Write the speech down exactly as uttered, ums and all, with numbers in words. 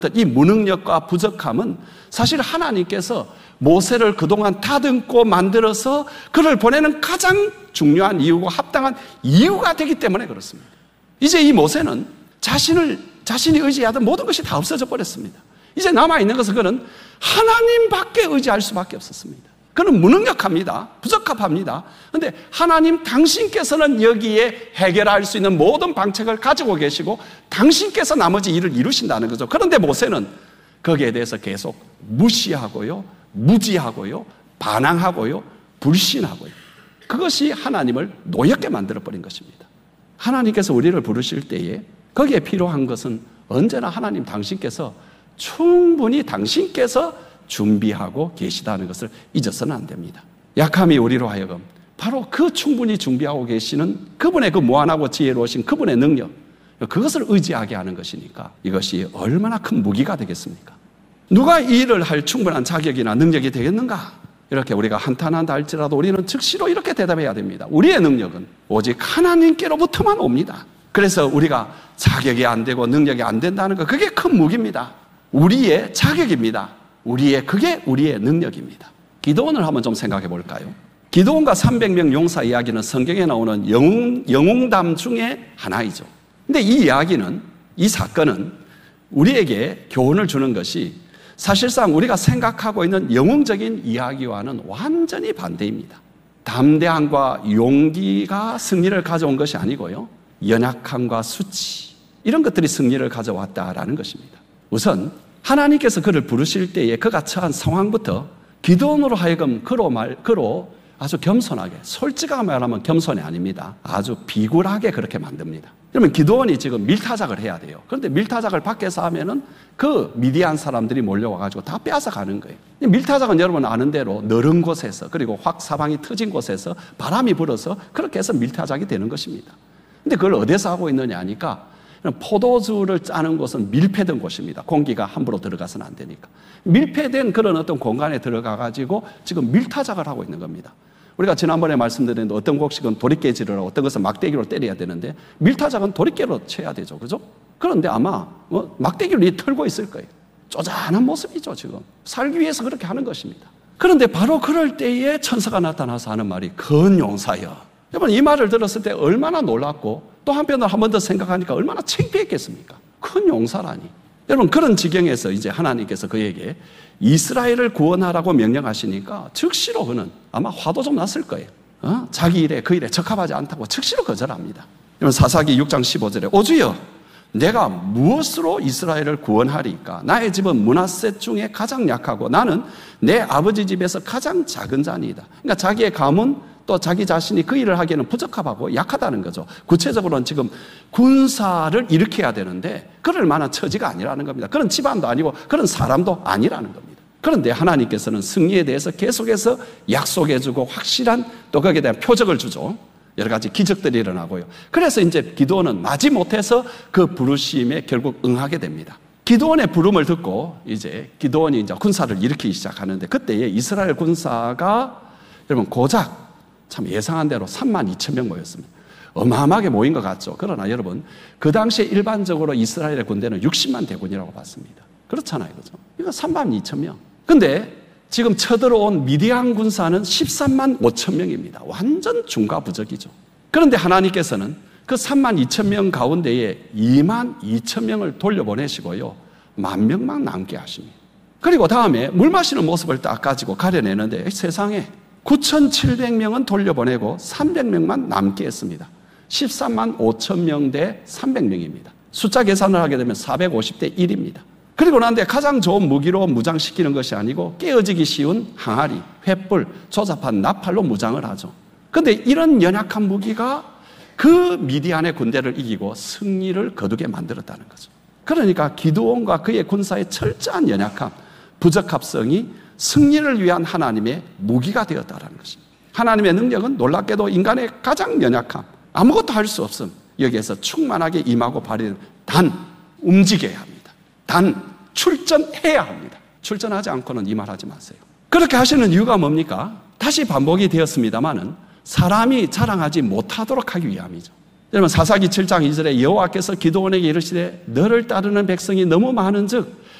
이 무능력과 부족함은 사실 하나님께서 모세를 그동안 다듬고 만들어서 그를 보내는 가장 중요한 이유고 합당한 이유가 되기 때문에 그렇습니다. 이제 이 모세는 자신을, 자신이 의지하던 모든 것이 다 없어져 버렸습니다. 이제 남아있는 것은 그는 하나님밖에 의지할 수밖에 없었습니다. 그는 무능력합니다. 부적합합니다. 그런데 하나님 당신께서는 여기에 해결할 수 있는 모든 방책을 가지고 계시고 당신께서 나머지 일을 이루신다는 거죠. 그런데 모세는 거기에 대해서 계속 무시하고요, 무지하고요, 반항하고요, 불신하고요. 그것이 하나님을 노엽게 만들어버린 것입니다. 하나님께서 우리를 부르실 때에 거기에 필요한 것은 언제나 하나님 당신께서 충분히 당신께서 준비하고 계시다는 것을 잊어서는 안 됩니다. 약함이 우리로 하여금 바로 그 충분히 준비하고 계시는 그분의 그 무한하고 지혜로우신 그분의 능력, 그것을 의지하게 하는 것이니까 이것이 얼마나 큰 무기가 되겠습니까? 누가 이 일을 할 충분한 자격이나 능력이 되겠는가? 이렇게 우리가 한탄한다 할지라도 우리는 즉시로 이렇게 대답해야 됩니다. 우리의 능력은 오직 하나님께로부터만 옵니다. 그래서 우리가 자격이 안 되고 능력이 안 된다는 것, 그게 큰 무기입니다. 우리의 자격입니다. 우리의, 그게 우리의 능력입니다. 기드온을 한번 좀 생각해 볼까요? 기드온과 삼백 명 용사 이야기는 성경에 나오는 영웅, 영웅담 중에 하나이죠. 근데 이 이야기는, 이 사건은 우리에게 교훈을 주는 것이 사실상 우리가 생각하고 있는 영웅적인 이야기와는 완전히 반대입니다. 담대함과 용기가 승리를 가져온 것이 아니고요, 연약함과 수치, 이런 것들이 승리를 가져왔다라는 것입니다. 우선 하나님께서 그를 부르실 때에 그가 처한 상황부터 기드온으로 하여금 그로 말, 그로 아주 겸손하게, 솔직하게 말하면 겸손이 아닙니다. 아주 비굴하게 그렇게 만듭니다. 그러면 기드온이 지금 밀타작을 해야 돼요. 그런데 밀타작을 밖에서 하면은 그 미디안 사람들이 몰려와가지고 다 빼앗아 가는 거예요. 밀타작은 여러분 아는 대로 너른 곳에서, 그리고 확 사방이 터진 곳에서 바람이 불어서 그렇게 해서 밀타작이 되는 것입니다. 근데 그걸 어디서 하고 있느냐 하니까 포도주를 짜는 곳은 밀폐된 곳입니다. 공기가 함부로 들어가서는 안 되니까. 밀폐된 그런 어떤 공간에 들어가가지고 지금 밀타작을 하고 있는 겁니다. 우리가 지난번에 말씀드렸는데 어떤 곡식은 도리깨질을 하고 어떤 것은 막대기로 때려야 되는데 밀타작은 도리깨로 쳐야 되죠. 그죠? 그런데 아마 뭐 막대기를 털고 있을 거예요. 쪼잔한 모습이죠. 지금 살기 위해서 그렇게 하는 것입니다. 그런데 바로 그럴 때에 천사가 나타나서 하는 말이 근용사여. 여러분, 이 말을 들었을 때 얼마나 놀랐고 또 한편으로 한 번 더 생각하니까 얼마나 창피했겠습니까? 큰 용사라니. 여러분, 그런 지경에서 이제 하나님께서 그에게 이스라엘을 구원하라고 명령하시니까 즉시로 그는 아마 화도 좀 났을 거예요. 어? 자기 일에 그 일에 적합하지 않다고 즉시로 거절합니다. 여러분, 사사기 육 장 십오 절에 오주여, 내가 무엇으로 이스라엘을 구원하리까? 나의 집은 므낫세 중에 가장 약하고 나는 내 아버지 집에서 가장 작은 자니이다. 그러니까 자기의 가문, 또 자기 자신이 그 일을 하기에는 부적합하고 약하다는 거죠. 구체적으로는 지금 군사를 일으켜야 되는데 그럴 만한 처지가 아니라는 겁니다. 그런 집안도 아니고 그런 사람도 아니라는 겁니다. 그런데 하나님께서는 승리에 대해서 계속해서 약속해주고 확실한 또 거기에 대한 표적을 주죠. 여러 가지 기적들이 일어나고요. 그래서 이제 기드온은 마지못해서 그 부르심에 결국 응하게 됩니다. 기드온의 부름을 듣고 이제 기드온이 이제 군사를 일으키기 시작하는데 그때에 이스라엘 군사가 여러분 고작 참 예상한 대로 삼만 이천 명 모였습니다. 어마어마하게 모인 것 같죠. 그러나 여러분, 그 당시에 일반적으로 이스라엘의 군대는 육십만 대군이라고 봤습니다. 그렇잖아요. 그죠? 이거 삼만 이천 명. 근데 지금 쳐들어온 미디안 군사는 십삼만 오천 명입니다. 완전 중과부적이죠. 그런데 하나님께서는 그 삼만 이천 명 가운데에 이만 이천 명을 돌려보내시고요, 만 명만 남게 하십니다. 그리고 다음에 물 마시는 모습을 딱 가지고 가려내는데 세상에 구천칠백 명은 돌려보내고 삼백 명만 남게 했습니다. 십삼만 오천 명 대 삼백 명입니다. 숫자 계산을 하게 되면 사백오십 대 일입니다. 그리고 난데 가장 좋은 무기로 무장시키는 것이 아니고 깨어지기 쉬운 항아리, 횃불, 조잡한 나팔로 무장을 하죠. 그런데 이런 연약한 무기가 그 미디안의 군대를 이기고 승리를 거두게 만들었다는 거죠. 그러니까 기드온과 그의 군사의 철저한 연약함, 부적합성이 승리를 위한 하나님의 무기가 되었다는 것입니다. 하나님의 능력은 놀랍게도 인간의 가장 연약함, 아무것도 할 수 없음, 여기에서 충만하게 임하고 발휘는 단 움직여야 합니다. 단 출전해야 합니다. 출전하지 않고는 이 말 하지 마세요. 그렇게 하시는 이유가 뭡니까? 다시 반복이 되었습니다마는 사람이 자랑하지 못하도록 하기 위함이죠. 여러분, 사사기 칠 장 이 절에 여호와께서 기드온에게 이르시되 너를 따르는 백성이 너무 많은즉